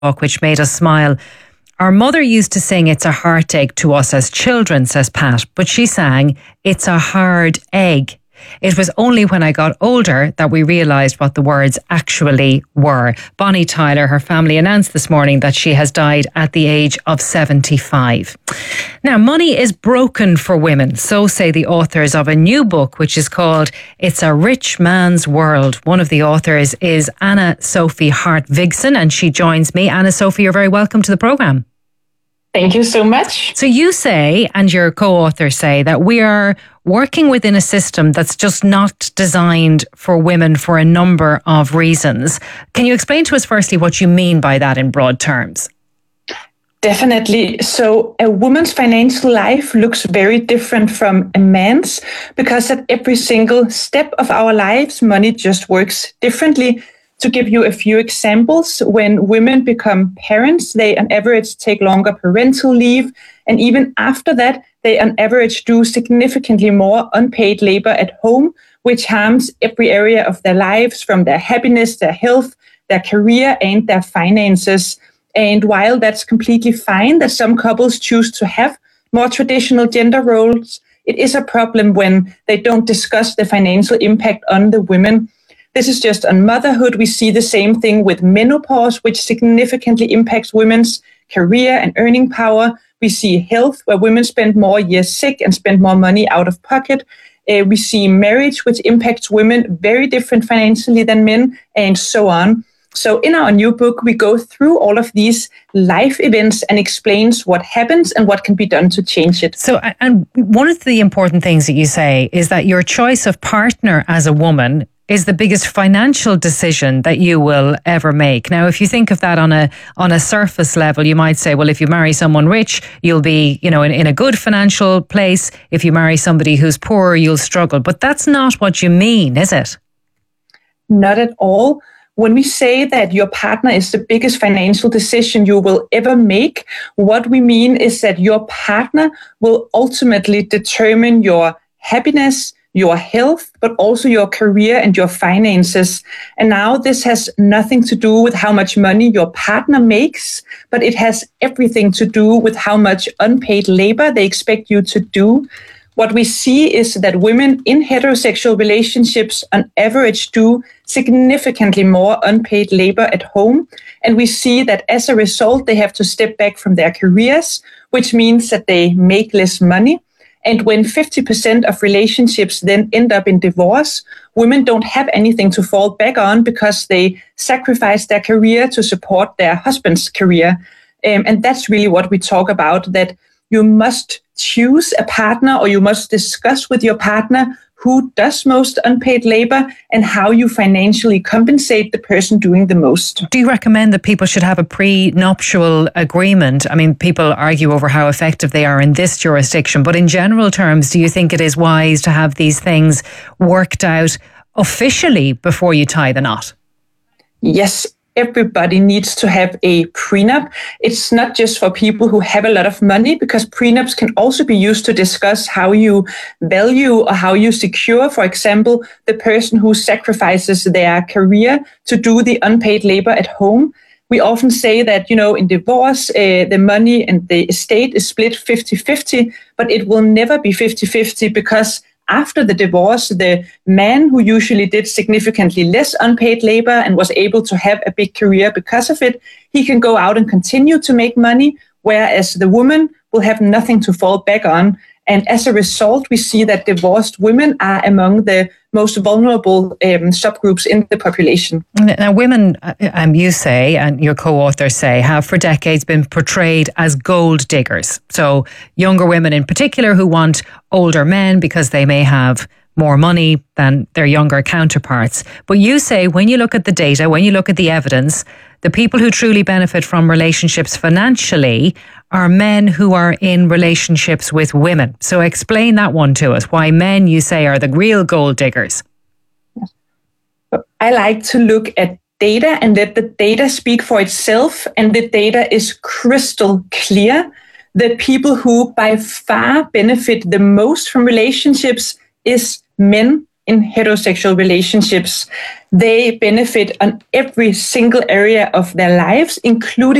book, which made us smile. Our mother used to sing "It's a heartache" to us as children, says Pat, but she sang "It's a hard egg." It was only when I got older that we realised what the words actually were. Bonnie Tyler, her family, announced this morning that she has died at the age of 75. Now, money is broken for women, so say the authors of a new book, which is called "It's a Rich Man's World." One of the authors is Anna-Sophie Hart-Vigson, and she joins me. Anna-Sophie, you're very welcome to the programme. Thank you so much. So you say, and your co-authors say, that we are working within a system that's just not designed for women for a number of reasons. Can you explain to us firstly what you mean by that in broad terms? Definitely. So a woman's financial life looks very different from a man's, because at every single step of our lives, money just works differently. To give you a few examples, when women become parents, they on average take longer parental leave. And even after that, they on average do significantly more unpaid labor at home, which harms every area of their lives, from their happiness, their health, their career, and their finances. And while that's completely fine that some couples choose to have more traditional gender roles, it is a problem when they don't discuss the financial impact on the women. This is just on motherhood. We see the same thing with menopause, which significantly impacts women's career and earning power. We see health, where women spend more years sick and spend more money out of pocket. We see marriage, which impacts women very different financially than men, and so on. So in our new book, we go through all of these life events and explains what happens and what can be done to change it. So, and one of the important things that you say is that your choice of partner as a woman is the biggest financial decision that you will ever make. Now, if you think of that on a surface level, you might say, well, if you marry someone rich, you'll be, in a good financial place. If you marry somebody who's poor, you'll struggle. But that's not what you mean, is it? Not at all. When we say that your partner is the biggest financial decision you will ever make, what we mean is that your partner will ultimately determine your happiness, your health, but also your career and your finances. And now this has nothing to do with how much money your partner makes, but it has everything to do with how much unpaid labor they expect you to do. What we see is that women in heterosexual relationships on average do significantly more unpaid labor at home. And we see that as a result, they have to step back from their careers, which means that they make less money. And when 50% of relationships then end up in divorce, women don't have anything to fall back on because they sacrifice their career to support their husband's career. And that's really what we talk about, that you must choose a partner, or you must discuss with your partner who does most unpaid labor and how you financially compensate the person doing the most. Do you recommend that people should have a prenuptial agreement? I mean, people argue over how effective they are in this jurisdiction, but in general terms, do you think it is wise to have these things worked out officially before you tie the knot? Yes. Everybody needs to have a prenup. It's not just for people who have a lot of money, because prenups can also be used to discuss how you value or how you secure, for example, the person who sacrifices their career to do the unpaid labor at home. We often say that, in divorce, the money and the estate is split 50-50, but it will never be 50-50, because after the divorce, the man who usually did significantly less unpaid labor and was able to have a big career because of it, he can go out and continue to make money, whereas the woman will have nothing to fall back on. And as a result, we see that divorced women are among the most vulnerable subgroups in the population. Now, women, you say, and your co-authors say, have for decades been portrayed as gold diggers. So younger women in particular who want older men because they may have more money than their younger counterparts. But you say, when you look at the data, when you look at the evidence, the people who truly benefit from relationships financially are men who are in relationships with women. So explain that one to us, why men, you say, are the real gold diggers. I like to look at data and let the data speak for itself, and the data is crystal clear. The people who by far benefit the most from relationships is men, in heterosexual relationships. They benefit on every single area of their lives, including